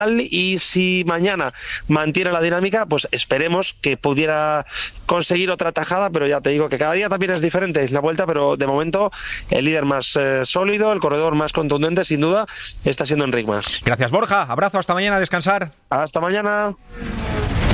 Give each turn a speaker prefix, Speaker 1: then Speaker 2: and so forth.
Speaker 1: y si mañana mantiene la dinámica, pues esperemos que pudiera conseguir otra tajada, pero ya te digo que cada día también es diferente la vuelta, pero de momento el líder más sólido, el corredor más contundente, sin duda, está siendo Enric Mas.
Speaker 2: Gracias, Borja. Abrazo, hasta mañana, a descansar.
Speaker 1: Hasta mañana.